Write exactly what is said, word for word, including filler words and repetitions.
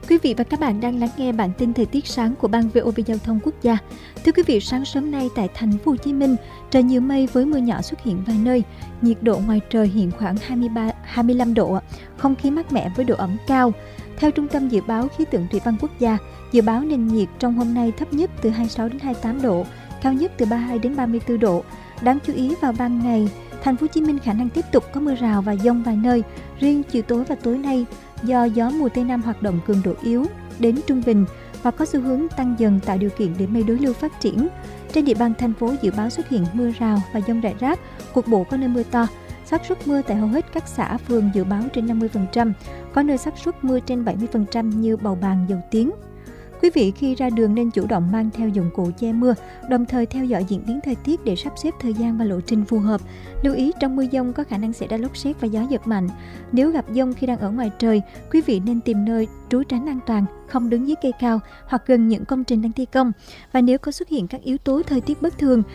Quý vị và các bạn đang lắng nghe bản tin thời tiết sáng của Ban vê o vê Giao thông Quốc gia. Thưa quý vị, sáng sớm nay tại thành phố Hồ Chí Minh, trời nhiều mây với mưa nhỏ xuất hiện vài nơi. Nhiệt độ ngoài trời hiện khoảng hai mươi ba hai mươi lăm độ, không khí mát mẻ với độ ẩm cao. Theo Trung tâm Dự báo Khí tượng Thủy văn Quốc gia, dự báo nền nhiệt trong hôm nay thấp nhất từ hai mươi sáu đến hai mươi tám độ, cao nhất từ ba mươi hai đến ba mươi tư độ. Đáng chú ý vào ban ngày, thành phố Hồ Chí Minh khả năng tiếp tục có mưa rào và dông vài nơi. Riêng chiều tối và tối nay, do gió mùa Tây Nam hoạt động cường độ yếu đến trung bình và có xu hướng tăng dần tạo điều kiện để mây đối lưu phát triển. Trên địa bàn thành phố dự báo xuất hiện mưa rào và dông rải rác, cục bộ có nơi mưa to. Xác suất mưa tại hầu hết các xã phường dự báo trên năm mươi phần trăm, có nơi xác suất mưa trên bảy mươi phần trăm như Bầu Bàng, Dầu Tiếng. Quý vị khi ra đường nên chủ động mang theo dụng cụ che mưa, đồng thời theo dõi diễn biến thời tiết để sắp xếp thời gian và lộ trình phù hợp. Lưu ý trong mưa dông có khả năng xảy ra lốc sét và gió giật mạnh. Nếu gặp dông khi đang ở ngoài trời, quý vị nên tìm nơi trú tránh an toàn, không đứng dưới cây cao hoặc gần những công trình đang thi công. Và nếu có xuất hiện các yếu tố thời tiết bất thường